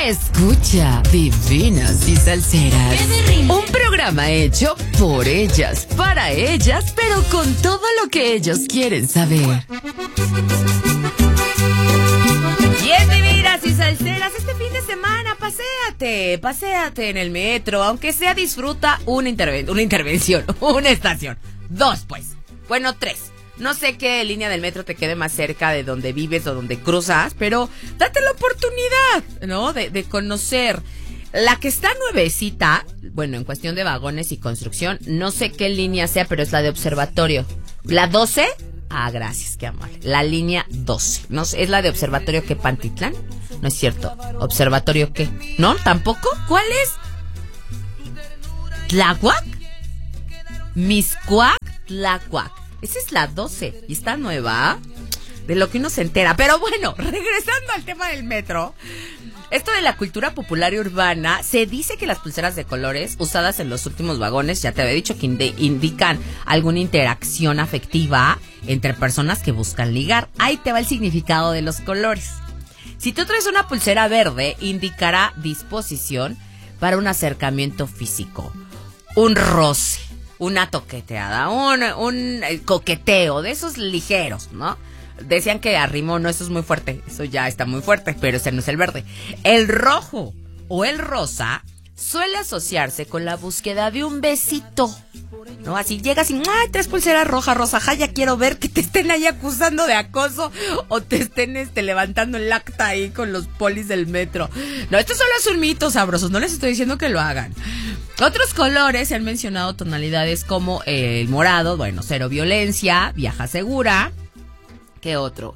Escucha Divinas y Salseras, un programa hecho por ellas, para ellas, pero con todo lo que ellos quieren saber. Y es Divinas y Salseras, este fin de semana, paséate en el metro, aunque sea disfruta una intervención, una estación, 2 pues, bueno 3. No sé qué línea del metro te quede más cerca de donde vives o donde cruzas, pero date la oportunidad, ¿no? De conocer. La que está nuevecita, bueno, en cuestión de vagones y construcción, no sé qué línea sea, pero es la de Observatorio. ¿La 12? Ah, gracias, qué amable. La línea 12. No sé, ¿es la de Observatorio qué, Pantitlán? No es cierto. ¿Observatorio qué? ¿No? ¿Tampoco? ¿Cuál es? ¿Tláhuac? ¿Miscuac? ¿Tláhuac? Esa es la 12 y está nueva, de lo que uno se entera. Pero bueno, regresando al tema del metro, esto de la cultura popular y urbana, se dice que las pulseras de colores usadas en los últimos vagones, ya te había dicho que indican alguna interacción afectiva entre personas que buscan ligar. Ahí te va el significado de los colores. Si tú traes una pulsera verde, indicará disposición para un acercamiento físico, un roce, una toqueteada, un coqueteo, de esos ligeros, ¿no? Decían que arrimó, no, eso es muy fuerte, eso ya está muy fuerte, pero ese no es el verde. El rojo o el rosa suele asociarse con la búsqueda de un besito, ¿no? Así llegas y, ¡ay, 3 pulseras rosa! ¡Ja, ya quiero ver que te estén ahí acusando de acoso o te estén levantando el acta ahí con los polis del metro! No, estos solo son mitos sabrosos, no les estoy diciendo que lo hagan. Otros colores se han mencionado tonalidades como el morado, bueno, cero violencia, viaja segura. ¿Qué otro?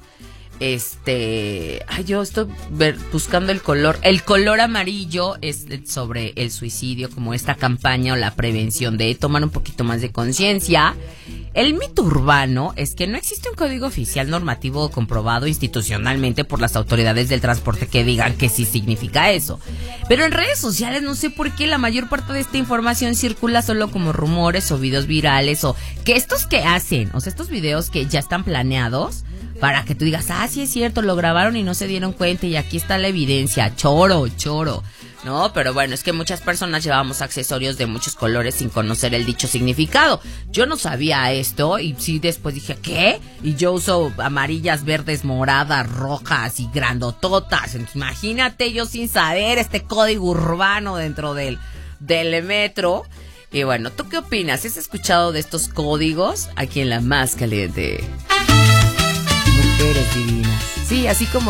Yo estoy buscando el color. El color amarillo es sobre el suicidio, como esta campaña o la prevención de tomar un poquito más de conciencia. El mito urbano es que no existe un código oficial normativo comprobado institucionalmente por las autoridades del transporte que digan que sí significa eso. Pero en redes sociales no sé por qué la mayor parte de esta información circula solo como rumores o videos virales, o que estos que hacen, o sea, estos videos que ya están planeados para que tú digas, sí es cierto, lo grabaron y no se dieron cuenta y aquí está la evidencia. Choro. No, pero bueno, es que muchas personas llevábamos accesorios de muchos colores sin conocer el dicho significado. Yo no sabía esto y sí después dije, ¿qué? Y yo uso amarillas, verdes, moradas, rojas y grandototas. Entonces, imagínate yo sin saber este código urbano dentro del metro. Y bueno, ¿tú qué opinas? ¿Has escuchado de estos códigos aquí en La Más Caliente? Mujeres divinas. Sí, así como